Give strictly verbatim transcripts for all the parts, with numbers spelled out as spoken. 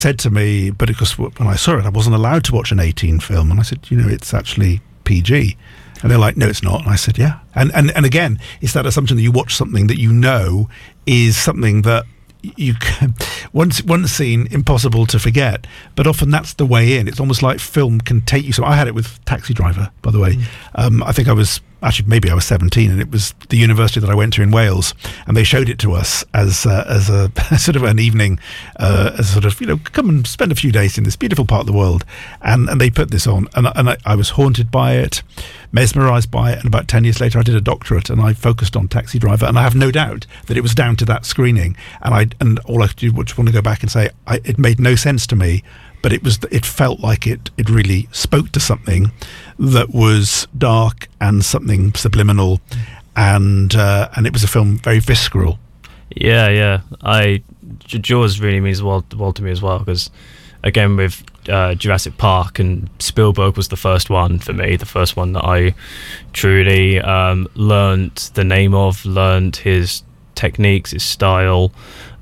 said to me, but because when I saw it, I wasn't allowed to watch an eighteen film, and I said, you know, it's actually P G. And they're like, no, it's not. And I said, yeah. And, and and again, it's that assumption that you watch something that you know is something that you can, once once seen, impossible to forget. But often that's the way in. It's almost like film can take you. So I had it with Taxi Driver, by the way. Mm. Um, I think I was actually maybe I was seventeen, and it was the university that I went to in Wales, and they showed it to us as uh, as a sort of an evening, uh, as sort of, you know, come and spend a few days in this beautiful part of the world, and and they put this on, and and I, I was haunted by it, mesmerised by it, and about ten years later I did a doctorate, and I focused on Taxi Driver, and I have no doubt that it was down to that screening, and I and all I could do was just want to go back and say I, it made no sense to me. But it was. It felt like it. It really spoke to something that was dark and something subliminal, and uh, and it was a film very visceral. Yeah, yeah. I Jaws really means the world, the world to me as well, because again with uh, Jurassic Park, and Spielberg was the first one for me, the first one that I truly um, learnt the name of, learnt his techniques, his style,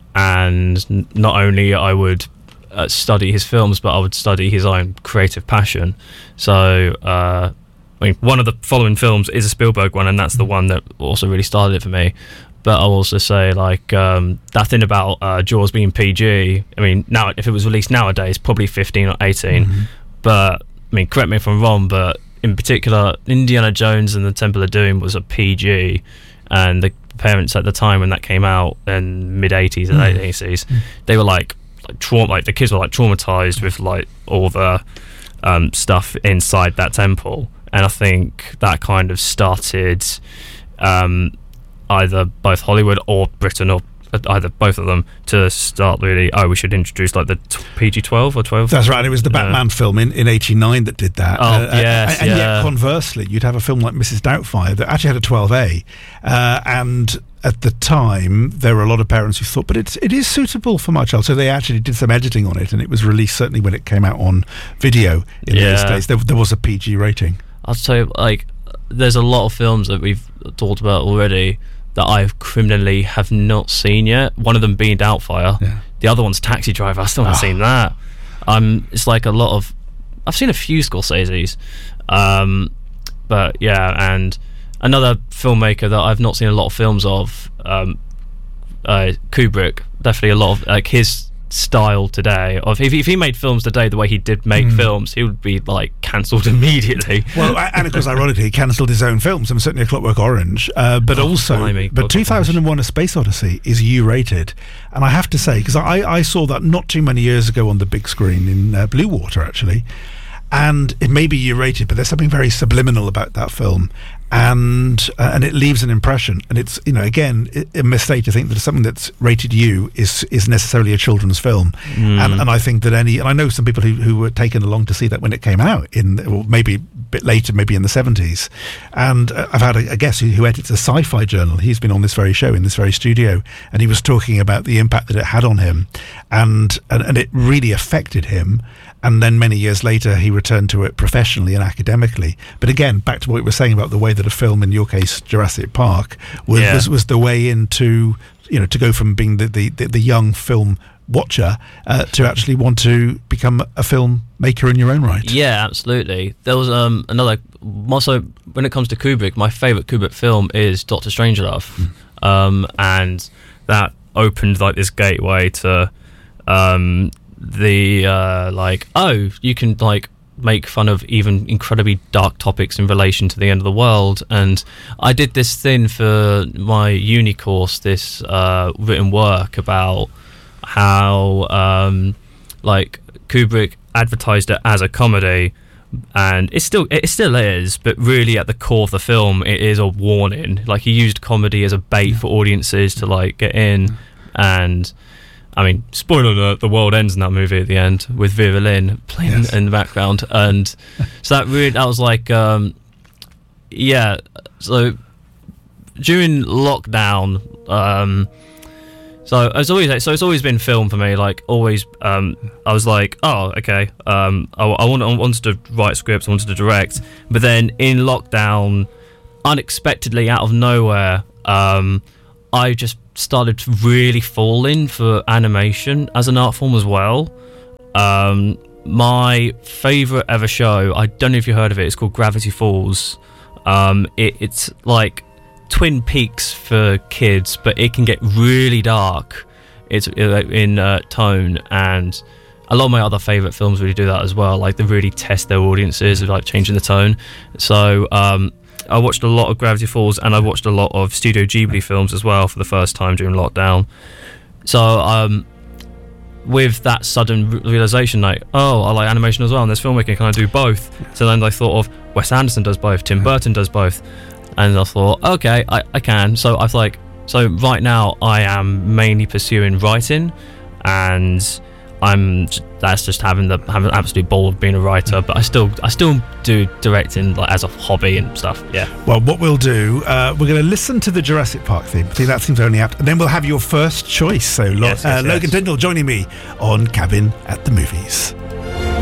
and not only I would. Uh, study his films, but I would study his own creative passion. So uh, I mean, one of the following films is a Spielberg one, and that's the one that also really started it for me. But I'll also say, like, um, that thing about uh, Jaws being P G, I mean, now if it was released nowadays, probably fifteen or eighteen. Mm-hmm. But I mean, correct me if I'm wrong, but in particular, Indiana Jones and the Temple of Doom was a P G, and the parents at the time when that came out in mid eighties and late eighties, mm-hmm. they were like, Like, trauma, like the kids were like traumatized with like all the um, stuff inside that temple, and I think that kind of started um, either both Hollywood or Britain, or either both of them, to start really. Oh, we should introduce like the t- P G twelve or twelve. That's right. It was the Batman uh, film in in eighty-nine that did that. Oh uh, yes, and, and yeah. yet conversely, you'd have a film like Missus Doubtfire that actually had a twelve A, uh, and. At the time, there were a lot of parents who thought, but it's, it is suitable for my child. So they actually did some editing on it, and it was released certainly when it came out on video in yeah. those days. There, there was a P G rating. I'll tell you, like, there's a lot of films that we've talked about already that I criminally have not seen yet. One of them being Doubtfire. Yeah. The other one's Taxi Driver. I still haven't oh. seen that. Um, it's like a lot of... I've seen a few Scorsese's. Um, but, yeah, and... Another filmmaker that I've not seen a lot of films of, um, uh, Kubrick. Definitely a lot of like his style today. Of if, if he made films today the way he did make mm. films, he would be like cancelled immediately. Well, and of course, ironically, he cancelled his own films. I mean, certainly A Clockwork Orange, uh, but oh, also, blimey, but two thousand one: A Space Odyssey is U-rated, and I have to say, because I, I saw that not too many years ago on the big screen in uh, Blue Water, actually. And it may be U-rated, but there's something very subliminal about that film, and uh, and it leaves an impression. And it's, you know, again, it, a mistake to think that something that's rated U is is necessarily a children's film. Mm. And and I think that any, and I know some people who, who were taken along to see that when it came out in, or maybe a bit later, maybe in the seventies. And uh, I've had a, a guest who, who edits a sci-fi journal. He's been on this very show in this very studio, and he was talking about the impact that it had on him, and and, and it really affected him. And then many years later, he returned to it professionally and academically. But again, back to what we were saying about the way that a film, in your case, Jurassic Park, was yeah. was, was the way into, you know, to go from being the, the, the, the young film watcher uh, to actually want to become a filmmaker in your own right. Yeah, absolutely. There was um, another... Also, when it comes to Kubrick, my favourite Kubrick film is Doctor Strangelove. Mm. Um, and that opened like this gateway to... Um, the uh like oh you can like make fun of even incredibly dark topics in relation to the end of the world. And I did this thing for my uni course, this uh written work about how um like Kubrick advertised it as a comedy, and it still it still is, but really at the core of the film it is a warning. Like, he used comedy as a bait for audiences to like get in. And I mean, spoiler alert, the world ends in that movie at the end with Vera Lynn playing yes. in the background. And so that really, that was like, um, yeah, so during lockdown, um, so it's always, so it's always been film for me, like always, um, I was like, oh, okay, um, I, I, wanted, I wanted to write scripts, I wanted to direct, but then in lockdown, unexpectedly out of nowhere, um, I just started really falling for animation as an art form as well. Um, my favourite ever show, I don't know if you heard of it, it's called Gravity Falls. Um, it, it's like Twin Peaks for kids, but it can get really dark. It's in uh, tone, and a lot of my other favourite films really do that as well. Like, they really test their audiences with like changing the tone. So um, I watched a lot of Gravity Falls, and I watched a lot of Studio Ghibli films as well for the first time during lockdown. So um, with that sudden realisation, like, oh, I like animation as well, and there's filmmaking, can I do both? So then I thought of Wes Anderson does both, Tim Burton does both, and I thought, okay, I, I can. So I've like, so right now I am mainly pursuing writing, and I'm that's just having the having an absolute ball of being a writer. But I still I still do directing like as a hobby and stuff. Yeah. Well, what we'll do, uh, we're going to listen to the Jurassic Park theme. I think that seems only apt, and then we'll have your first choice. So, Lo- yes, yes, uh, yes. Logan Tyndall joining me on Cabin at the Movies.